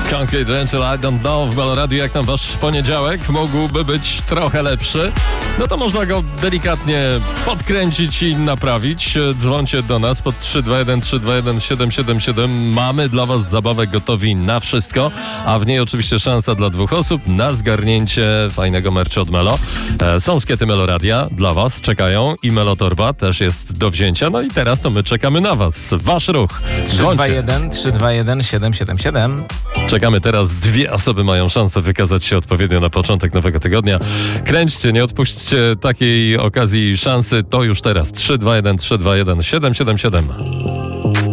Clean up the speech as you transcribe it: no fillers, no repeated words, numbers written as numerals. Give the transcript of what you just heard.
Concrete Angel, I don't know w Meloradiu, jak tam wasz poniedziałek mógłby być trochę lepszy. No to można go delikatnie podkręcić i naprawić. Dzwońcie do nas pod 321 321 777. Mamy dla was zabawę, gotowi na wszystko, a w niej oczywiście szansa dla 2 osób na zgarnięcie fajnego merchu od Melo. Są skiety Meloradia dla was, czekają i Melotorba też jest do wzięcia. No i teraz to my czekamy na was. Wasz ruch. 321 321 777. Czekamy teraz. 2 osoby mają szansę wykazać się odpowiednio na początek nowego tygodnia. Kręćcie, nie odpuśćcie takiej okazji i szansy. To już teraz. 321 321 777.